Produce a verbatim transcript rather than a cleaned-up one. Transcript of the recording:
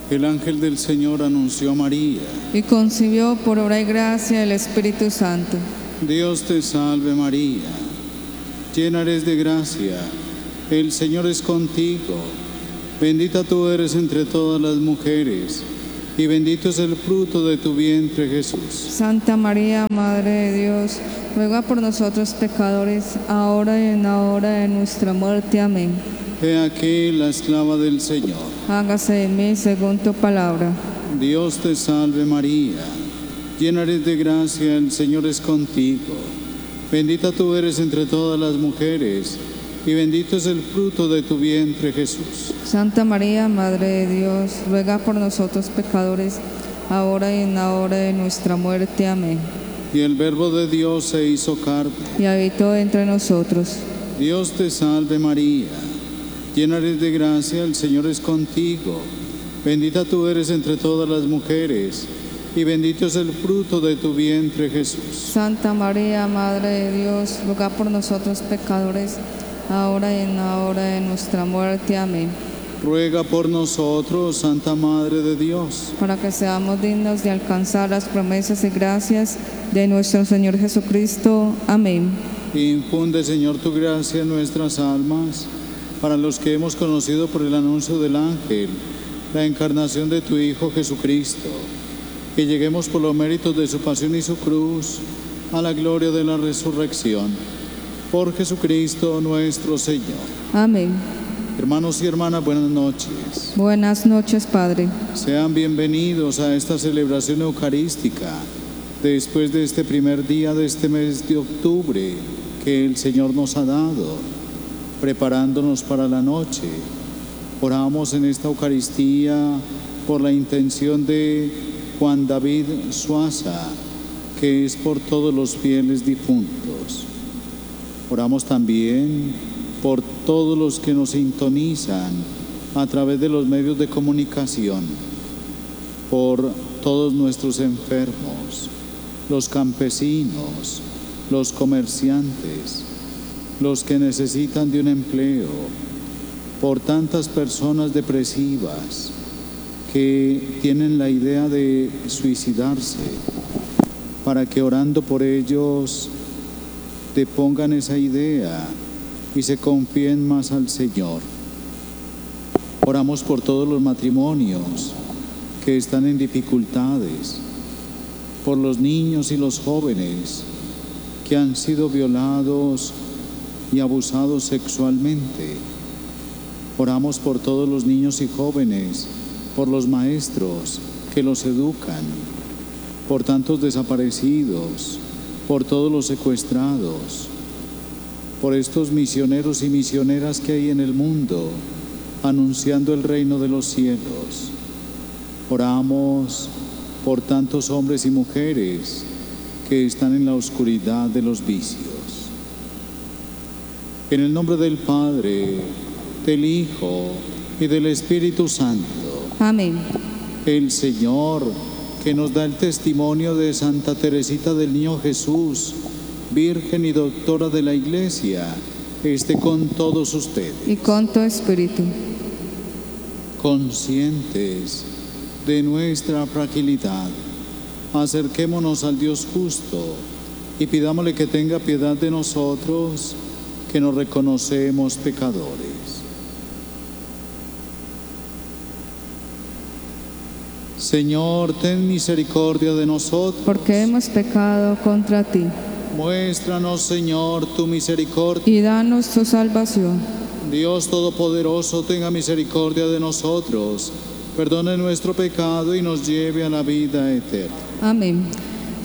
El ángel del Señor anunció a María. Y concibió por obra y gracia del Espíritu Santo. Dios te salve María, llena eres de gracia, el Señor es contigo. Bendita tú eres entre todas las mujeres, y bendito es el fruto de tu vientre, Jesús. Santa María, Madre de Dios, ruega por nosotros pecadores, ahora y en la hora de nuestra muerte. Amén. He aquí la esclava del Señor. Hágase de mí según tu palabra. Dios te salve María, llena eres de gracia, el Señor es contigo. Bendita tú eres entre todas las mujeres, y bendito es el fruto de tu vientre, Jesús. Santa María, Madre de Dios, ruega por nosotros pecadores, ahora y en la hora de nuestra muerte. Amén. Y el Verbo de Dios se hizo carne. Y habitó entre nosotros. Dios te salve María, llena eres de gracia, el Señor es contigo. Bendita tú eres entre todas las mujeres, y bendito es el fruto de tu vientre, Jesús. Santa María, Madre de Dios, ruega por nosotros pecadores, ahora y en la hora de nuestra muerte. Amén. Ruega por nosotros, Santa Madre de Dios, para que seamos dignos de alcanzar las promesas y gracias de nuestro Señor Jesucristo. Amén. Infunde, Señor, tu gracia en nuestras almas, para los que hemos conocido por el anuncio del ángel la encarnación de tu Hijo Jesucristo, que lleguemos por los méritos de su pasión y su cruz a la gloria de la resurrección. Por Jesucristo nuestro Señor. Amén. Hermanos y hermanas, buenas noches. Buenas noches, Padre. Sean bienvenidos a esta celebración eucarística, después de este primer día de este mes de octubre que el Señor nos ha dado, preparándonos para la noche. Oramos en esta Eucaristía por la intención de Juan David Suaza, que es por todos los fieles difuntos. Oramos también por todos los que nos sintonizan a través de los medios de comunicación, por todos nuestros enfermos, los campesinos, los comerciantes, los que necesitan de un empleo, por tantas personas depresivas que tienen la idea de suicidarse, para que orando por ellos te pongan esa idea y se confíen más al Señor. Oramos por todos los matrimonios que están en dificultades, por los niños y los jóvenes que han sido violados y abusados sexualmente. Oramos por todos los niños y jóvenes, por los maestros que los educan, por tantos desaparecidos, por todos los secuestrados, por estos misioneros y misioneras que hay en el mundo, anunciando el reino de los cielos. Oramos por tantos hombres y mujeres que están en la oscuridad de los vicios. En el nombre del Padre, del Hijo y del Espíritu Santo. Amén. El Señor, que nos da el testimonio de Santa Teresita del Niño Jesús, Virgen y Doctora de la Iglesia, esté con todos ustedes. Y con tu espíritu. Conscientes de nuestra fragilidad, acerquémonos al Dios justo y pidámosle que tenga piedad de nosotros, que nos reconocemos pecadores. Señor, ten misericordia de nosotros, porque hemos pecado contra ti. Muéstranos, Señor, tu misericordia. Y danos tu salvación. Dios Todopoderoso, tenga misericordia de nosotros, perdone nuestro pecado y nos lleve a la vida eterna. Amén.